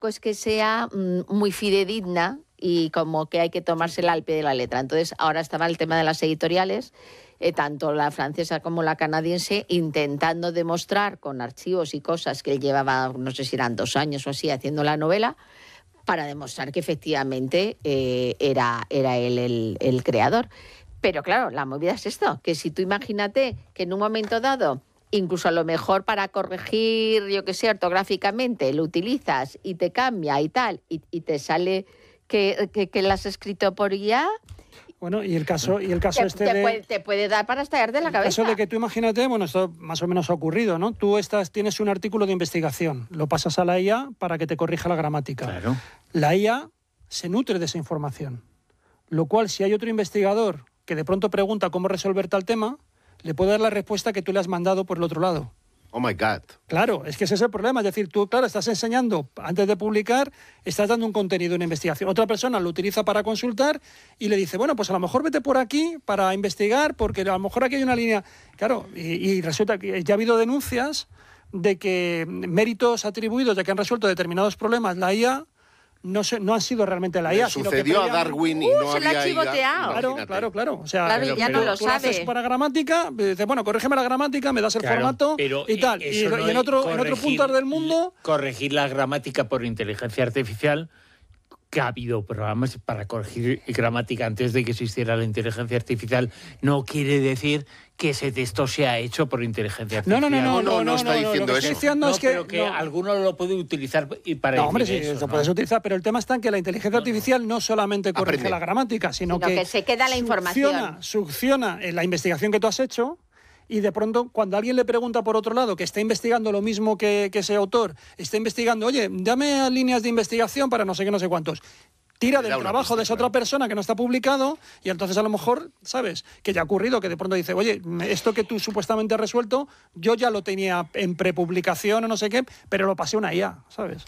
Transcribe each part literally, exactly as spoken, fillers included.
es que sea mm, muy fidedigna y como que hay que tomársela al pie de la letra. Entonces, ahora estaba el tema de las editoriales, eh, tanto la francesa como la canadiense, intentando demostrar con archivos y cosas que él llevaba, no sé si eran dos años o así, haciendo la novela, para demostrar que efectivamente eh, era, era él el, el creador. Pero claro, la movida es esto, que si tú imagínate que en un momento dado, incluso a lo mejor para corregir, yo qué sé, ortográficamente, lo utilizas y te cambia y tal, y, y te sale que, que, que lo has escrito por I A... Bueno, y el caso, y el caso te, este te de... Puede, te puede dar para estallar de la cabeza. El caso de que tú imagínate, bueno, esto más o menos ha ocurrido, ¿no? Tú estás, tienes un artículo de investigación, lo pasas a la I A para que te corrija la gramática. Claro. La I A se nutre de esa información, lo cual si hay otro investigador que de pronto pregunta cómo resolver tal tema, le puede dar la respuesta que tú le has mandado por el otro lado. Oh my God. Claro, es que ese es el problema. Es decir, tú, claro, estás enseñando, antes de publicar, estás dando un contenido, una investigación. Otra persona lo utiliza para consultar y le dice, bueno, pues a lo mejor vete por aquí para investigar, porque a lo mejor aquí hay una línea... Claro, y, y resulta que ya ha habido denuncias de que méritos atribuidos de que han resuelto determinados problemas la I A no, se, no han sido realmente la I A, Le sino que sucedió a previamente- Darwin y Uh, no se la había ha chivoteado. I A. Claro, Imagínate. claro, claro. O sea, Claro, pero, ya no pero lo tú lo haces sabe. para gramática, dices, bueno, corrígeme la gramática, me das el Claro, formato pero y tal. Y, eso no y en es otro, en otro corregir- punto del mundo... Corregir la gramática por inteligencia artificial, que ha habido programas para corregir gramática antes de que existiera la inteligencia artificial, no quiere decir que ese texto sea hecho por inteligencia No, artificial. no, no, no, No, no, no, no está no, diciendo lo que estoy eso. diciendo No, es que... pero que no. alguno lo puede utilizar y para No, hombre, sí, decir eso, lo ¿no? puedes utilizar, pero el tema está en que la inteligencia artificial no solamente corrige Aprende. la gramática, sino, Sino que se queda la información. succiona, succiona en la investigación que tú has hecho y de pronto cuando alguien le pregunta por otro lado que está investigando lo mismo que, que ese autor, está investigando, oye, dame líneas de investigación para no sé qué, no sé cuántos. Tira Le del da una trabajo pista, de esa claro. otra persona que no está publicado y entonces a lo mejor, ¿sabes? Que ya ha ocurrido, que de pronto dice, oye, esto que tú supuestamente has resuelto, yo ya lo tenía en prepublicación o no sé qué, pero lo pasé a una I A, ¿sabes?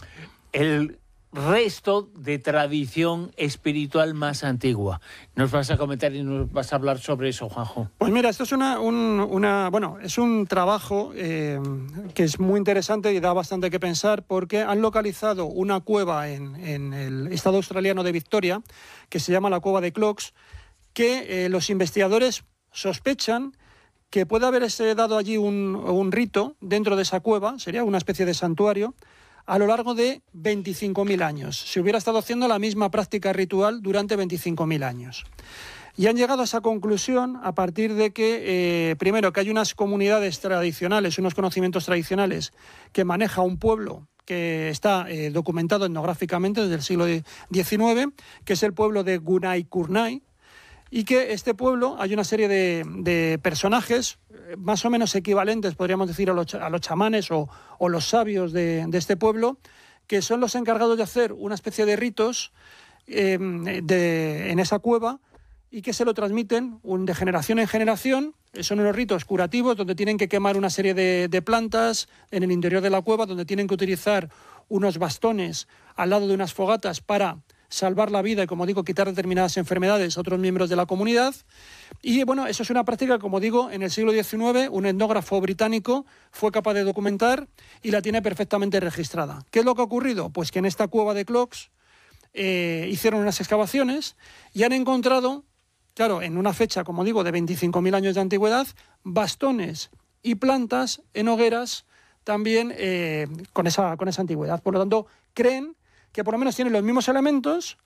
El resto de tradición espiritual más antigua. Nos vas a comentar y nos vas a hablar sobre eso, Juanjo. Pues mira, esto es una, un, una bueno, es un trabajo eh, que es muy interesante y da bastante que pensar porque han localizado una cueva en, en el estado australiano de Victoria que se llama la cueva de Clocks, que eh, los investigadores sospechan que puede haberse dado allí un, un rito dentro de esa cueva, sería una especie de santuario, a lo largo de veinticinco mil años. Se hubiera estado haciendo la misma práctica ritual durante veinticinco mil años. Y han llegado a esa conclusión a partir de que, eh, primero, que hay unas comunidades tradicionales, unos conocimientos tradicionales que maneja un pueblo que está eh, documentado etnográficamente desde el siglo diecinueve, que es el pueblo de Gunai Kurnai, y que este pueblo hay una serie de, de personajes eh, más o menos equivalentes, podríamos decir, a los, a los chamanes o, o los sabios de, de este pueblo, que son los encargados de hacer una especie de ritos eh, de, en esa cueva y que se lo transmiten un, de generación en generación. Son unos ritos curativos donde tienen que quemar una serie de, de plantas en el interior de la cueva, donde tienen que utilizar unos bastones al lado de unas fogatas para salvar la vida y, como digo, quitar determinadas enfermedades a otros miembros de la comunidad. Y, bueno, eso es una práctica que, como digo, en el siglo diecinueve un etnógrafo británico fue capaz de documentar y la tiene perfectamente registrada. ¿Qué es lo que ha ocurrido? Pues que en esta cueva de Clocks eh, hicieron unas excavaciones y han encontrado, claro, en una fecha, como digo, de veinticinco mil años de antigüedad, bastones y plantas en hogueras también eh, con, esa, con esa antigüedad. Por lo tanto, creen que por lo menos tienen los mismos elementos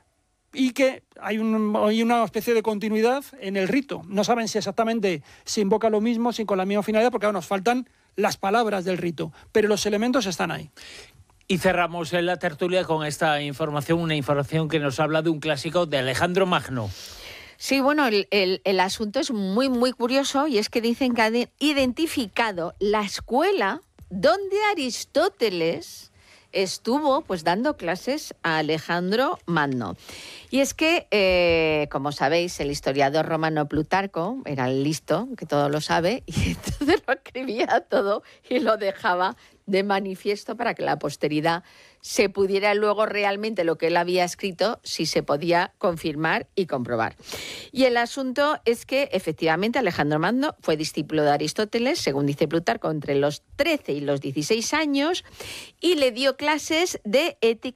y que hay, un, hay una especie de continuidad en el rito. No saben si exactamente se invoca lo mismo, si con la misma finalidad, porque ahora nos faltan las palabras del rito, pero los elementos están ahí. Y cerramos en la tertulia con esta información, una información que nos habla de un clásico de Alejandro Magno. Sí, bueno, el, el, el asunto es muy, muy curioso y es que dicen que han identificado la escuela donde Aristóteles estuvo pues dando clases a Alejandro Magno. Y es que, eh, como sabéis, el historiador romano Plutarco era el listo, que todo lo sabe, y entonces lo escribía todo y lo dejaba de manifiesto para que la posteridad se pudiera luego realmente lo que él había escrito, si se podía confirmar y comprobar. Y el asunto es que efectivamente Alejandro Magno fue discípulo de Aristóteles, según dice Plutarco, entre los trece y los dieciséis años, y le dio clases de ética